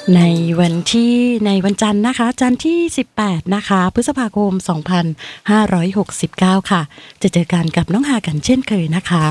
ในวันจันทร์นะคะจันทร์ที่18นะคะพฤษภาคม2569ค่ะจะเจอกันกับน้องฮากันเช่นเคยนะคะ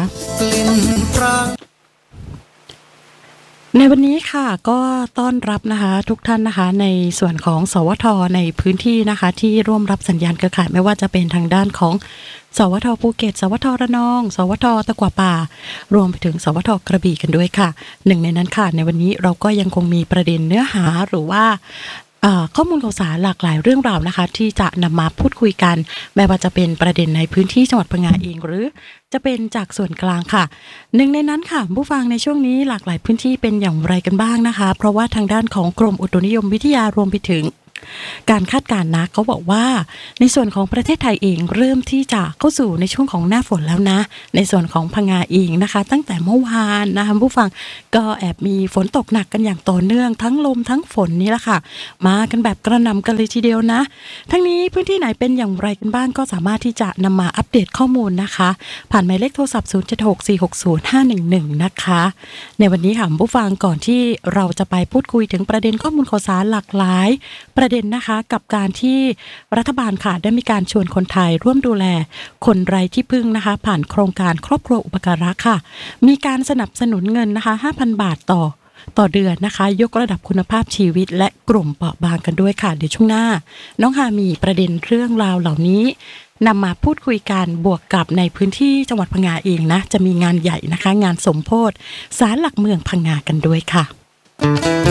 ในวันนี้ค่ะก็ต้อนรับนะคะทุกท่านนะคะในส่วนของสวทในพื้นที่นะคะที่ร่วมรับสัญญาณเครือข่ายไม่ว่าจะเป็นทางด้านของสวทภูเก็ตสวทระนองสวทตะกั่วป่ารวมไปถึงสวทกระบี่กันด้วยค่ะหนึ่งในนั้นค่ะในวันนี้เราก็ยังคงมีประเด็นเนื้อหาหรือว่าข้อมูลข่าวสารหลากหลายเรื่องราวนะคะที่จะนำมาพูดคุยกันไม่ว่าจะเป็นประเด็นในพื้นที่จังหวัดพังงาเองหรือจะเป็นจากส่วนกลางค่ะหนึ่งในนั้นค่ะผู้ฟังในช่วงนี้หลากหลายพื้นที่เป็นอย่างไรกันบ้างนะคะเพราะว่าทางด้านของกรมอุตุนิยมวิทยารวมไปถึงการคาดการณ์นะเขาบอกว่าในส่วนของประเทศไทยเองเริ่มที่จะเข้าสู่ในช่วงของหน้าฝนแล้วนะในส่วนของพังงาเองนะคะตั้งแต่เมื่อวานนะคะผู้ฟังก็แอบมีฝนตกหนักกันอย่างต่อเนื่องทั้งลมทั้งฝนนี่แหละค่ะมากันแบบกระหน่ำกันเลยทีเดียวนะทั้งนี้พื้นที่ไหนเป็นอย่างไรกันบ้างก็สามารถที่จะนำมาอัปเดตข้อมูลนะคะผ่านหมายเลขโทรศัพท์0764600511นะคะในวันนี้ค่ะผู้ฟังก่อนที่เราจะไปพูดคุยถึงประเด็นข้อมูลข่าวสารหลากหลายประเด็นนะคะกับการที่รัฐบาลค่ะได้มีการชวนคนไทยร่วมดูแลคนไร้ที่พึ่งนะคะผ่านโครงการครอบครัวอุปการะค่ะมีการสนับสนุนเงินนะคะ 5,000 บาทต่อเดือนนะคะยกระดับคุณภาพชีวิตและกลุ่มเปราะบางกันด้วยค่ะเดี๋ยวช่วงหน้าน้องฮามีประเด็นเรื่องราวเหล่านี้นำมาพูดคุยกันบวกกับในพื้นที่จังหวัดพังงาเองนะจะมีงานใหญ่นะคะงานสมโภชศาลหลักเมืองพังงากันด้วยค่ะ